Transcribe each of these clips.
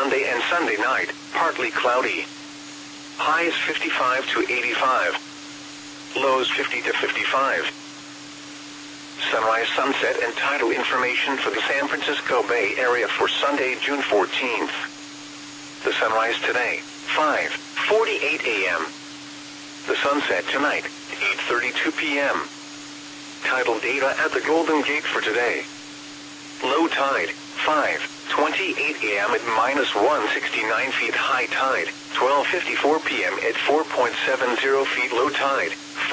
Sunday and Sunday night, partly cloudy. Highs 55 to 85. Lows 50 to 55. Sunrise, sunset, and tidal information for the San Francisco Bay Area for Sunday, June 14th. The sunrise today, 5:48 a.m. The sunset tonight, 8:32 p.m. Tidal data at the Golden Gate for today. Low tide, 5:28 a.m. at -169 feet. High tide, 12:54 p.m. at 4.70 feet. Low tide,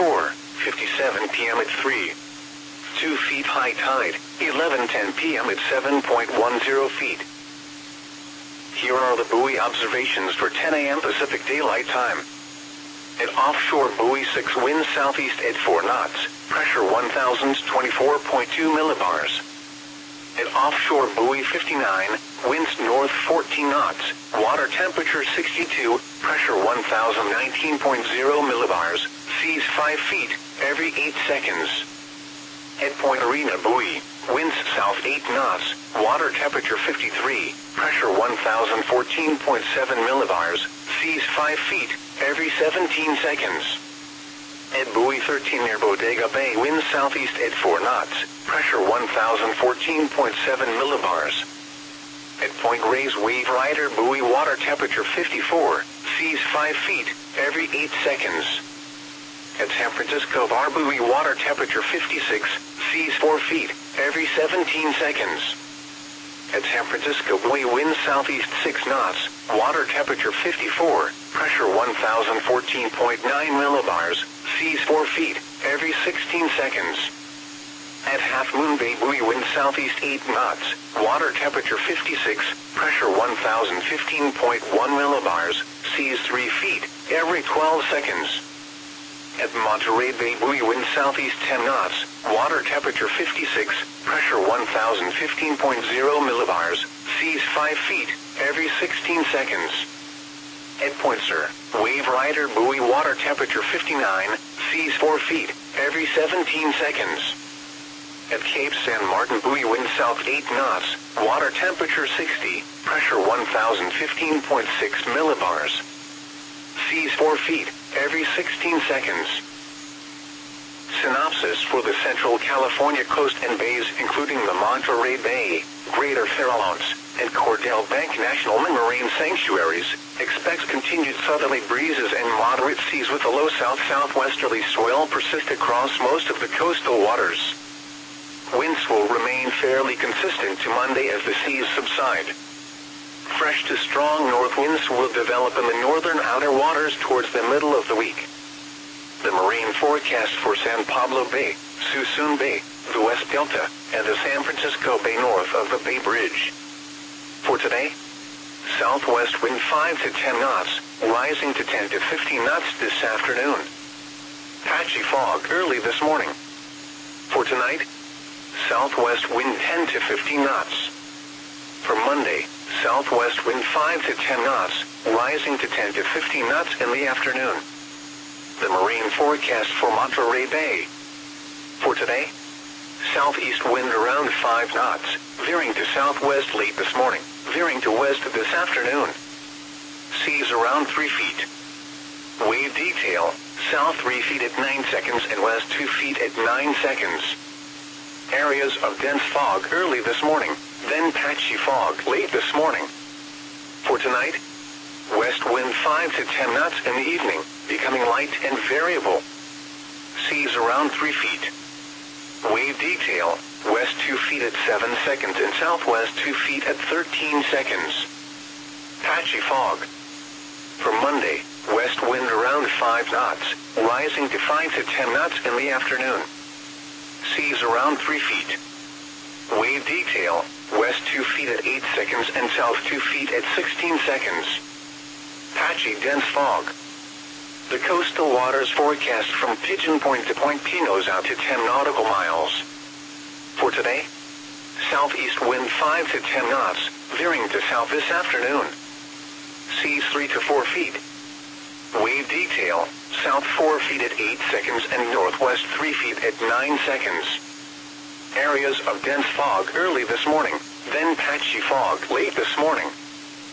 4:57 p.m. at 3.2 feet. High tide, 11:10 p.m. at 7.10 feet. Here are the buoy observations for 10 a.m. Pacific Daylight Time. At offshore buoy 6, wind southeast at 4 knots, pressure 1,024.2 millibars. At offshore buoy 59, winds north 14 knots, water temperature 62, pressure 1,019.0 millibars, seas 5 feet, every 8 seconds. At Point Arena buoy, winds south 8 knots, water temperature 53, pressure 1,014.7 millibars, seas 5 feet, every 17 seconds. At buoy 13 near Bodega Bay, winds southeast at 4 knots, pressure 1,014.7 millibars. At Point Reyes Wave Rider buoy, water temperature 54, seas 5 feet, every 8 seconds. At San Francisco Bar buoy, water temperature 56, seas 4 feet, every 17 seconds. At San Francisco buoy, wind southeast 6 knots, water temperature 54, pressure 1,014.9 millibars, seas 4 feet, every 16 seconds. At Half Moon Bay buoy, wind southeast 8 knots, water temperature 56, pressure 1,015.1 millibars, seas 3 feet, every 12 seconds. At Monterey Bay buoy, wind southeast 10 knots, water temperature 56, pressure 1,015.0 millibars, seas 5 feet, every 16 seconds. At Point Sur, Wave Rider buoy, water temperature 59, seas 4 feet, every 17 seconds. At Cape San Martin buoy, wind south 8 knots, water temperature 60, pressure 1,015.6 millibars, seas 4 feet, every 16 seconds. Synopsis for the Central California coast and bays, including the Monterey Bay, Greater Farallones, and Cordell Bank National Marine Sanctuaries, expects continued southerly breezes and moderate seas with a low south-southwesterly swell persist across most of the coastal waters. Winds will remain fairly consistent to Monday as the seas subside. Fresh to strong north winds will develop in the northern outer waters towards the middle of the week. The marine forecast for San Pablo Bay, Suisun Bay, the West Delta, and the San Francisco Bay north of the Bay Bridge. For today, southwest wind 5 to 10 knots, rising to 10 to 15 knots this afternoon. Patchy fog early this morning. For tonight, southwest wind 10 to 15 knots. For Monday, southwest wind 5 to 10 knots, rising to 10 to 15 knots in the afternoon. The marine forecast for Monterey Bay. For today, southeast wind around 5 knots, veering to southwest late this morning, veering to west this afternoon. Seas around 3 feet. Wave detail, south 3 feet at 9 seconds and west 2 feet at 9 seconds. Areas of dense fog early this morning, then patchy fog late this morning. For tonight, west wind 5 to 10 knots in the evening, becoming light and variable. Seas around 3 feet. Wave detail, west 2 feet at 7 seconds and southwest 2 feet at 13 seconds. Patchy fog. For Monday, west wind around 5 knots, rising to 5 to 10 knots in the afternoon. Seas around 3 feet. Wave detail, west 2 feet at 8 seconds and south 2 feet at 16 seconds. Patchy dense fog. The coastal waters forecast from Pigeon Point to Point Pinos out to 10 nautical miles. For today, southeast wind 5 to 10 knots, veering to south this afternoon. Seas 3 to 4 feet. Wave detail, south 4 feet at 8 seconds and northwest 3 feet at 9 seconds. Areas of dense fog early this morning, then patchy fog late this morning.